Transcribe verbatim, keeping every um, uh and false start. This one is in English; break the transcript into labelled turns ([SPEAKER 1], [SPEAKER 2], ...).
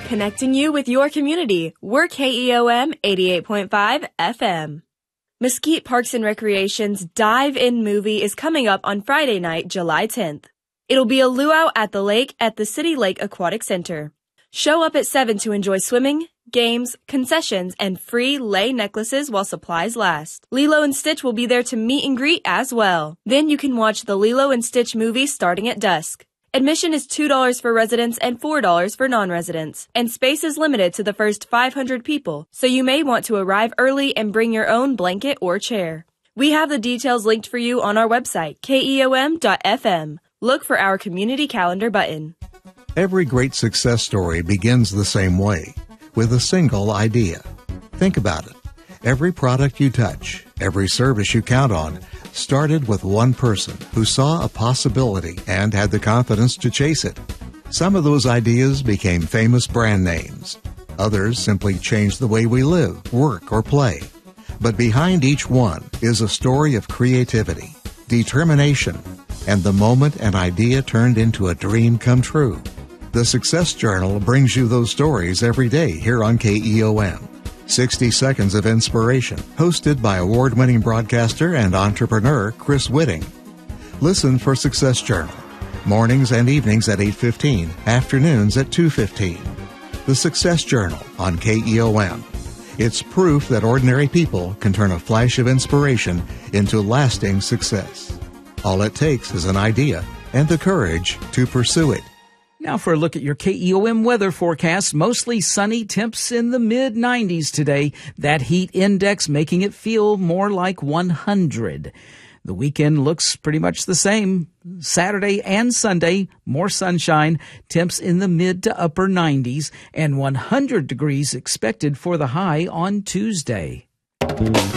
[SPEAKER 1] Connecting you with your community. We're K E O M eighty-eight point five F M. Mesquite Parks and Recreation's Dive-In movie is coming up on Friday night, July tenth. It'll be a luau at the lake at the City Lake Aquatic Center. Show up at seven to enjoy swimming, games, concessions, and free lei necklaces while supplies last. Lilo and Stitch will be there to meet and greet as well. Then you can watch the Lilo and Stitch movie starting at dusk. Admission is two dollars for residents and four dollars for non-residents, and space is limited to the first five hundred people, so you may want to arrive early and bring your own blanket or chair. We have the details linked for you on our website, K E O M dot F M. Look for our community calendar button.
[SPEAKER 2] Every great success story begins the same way, with a single idea. Think about it. Every product you touch, every service you count on, started with one person who saw a possibility and had the confidence to chase it. Some of those ideas became famous brand names. Others simply changed the way we live, work, or play. But behind each one is a story of creativity, determination, and the moment an idea turned into a dream come true. The Success Journal brings you those stories every day here on K E O M. sixty Seconds of Inspiration, hosted by award-winning broadcaster and entrepreneur Chris Whitting. Listen for Success Journal, mornings and evenings at eight fifteen, afternoons at two fifteen. The Success Journal on K E O M. It's proof that ordinary people can turn a flash of inspiration into lasting success. All it takes is an idea and the courage to pursue it.
[SPEAKER 3] Now for a look at your K E O M weather forecast. Mostly sunny, temps in the mid nineties today. That heat index making it feel more like one hundred. The weekend looks pretty much the same. Saturday and Sunday, more sunshine, temps in the mid to upper nineties, and one hundred degrees expected for the high on Tuesday.